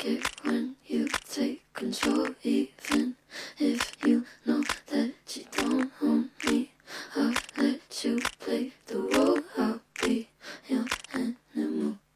it when you take control, even if you know